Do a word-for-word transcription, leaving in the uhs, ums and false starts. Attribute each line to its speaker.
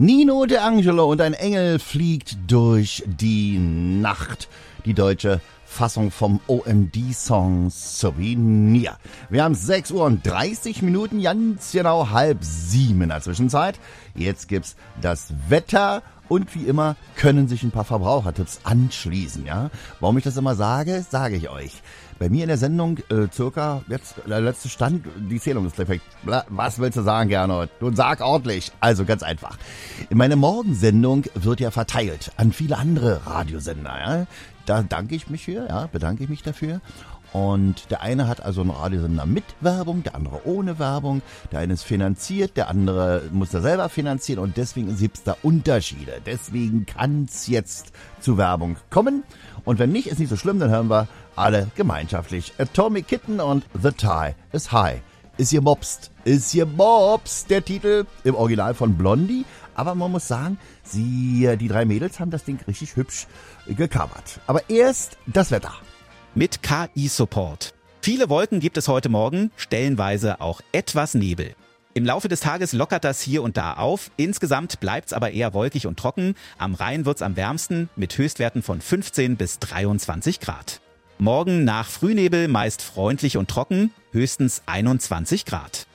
Speaker 1: Nino De Angelo und ein Engel fliegt durch die Nacht. Die deutsche Fassung vom O M D-Song Souvenir. Wir haben sechs Uhr und dreißig Minuten, ganz genau halb sieben in der Zwischenzeit. Jetzt gibt's das Wetter und wie immer können sich ein paar Verbrauchertipps anschließen. Ja? Warum ich das immer sage, sage ich euch. Bei mir in der Sendung äh, circa, jetzt der letzte Stand, die Zählung ist perfekt. Was willst du sagen, Gernot? Du sag ordentlich. Also ganz einfach. Meine Morgensendung wird ja verteilt an viele andere Radiosender. Ja? Da danke ich mich für, ja, bedanke ich mich dafür. Und der eine hat also einen Radiosender mit Werbung, der andere ohne Werbung. Der eine ist finanziert, der andere muss da selber finanzieren und deswegen gibt es da Unterschiede. Deswegen kann es jetzt zu Werbung kommen. Und wenn nicht, ist nicht so schlimm, dann hören wir alle gemeinschaftlich. Atomic Kitten und The Tie is High. Ist ihr mobst, ist ihr mobst, der Titel im Original von Blondie. Aber man muss sagen, sie, die drei Mädels haben das Ding richtig hübsch gecovert. Aber erst das Wetter.
Speaker 2: Mit K I-Support. Viele Wolken gibt es heute Morgen, stellenweise auch etwas Nebel. Im Laufe des Tages lockert das hier und da auf. Insgesamt bleibt's aber eher wolkig und trocken. Am Rhein wird's am wärmsten mit Höchstwerten von fünfzehn bis dreiundzwanzig Grad. Morgen nach Frühnebel meist freundlich und trocken, höchstens einundzwanzig Grad.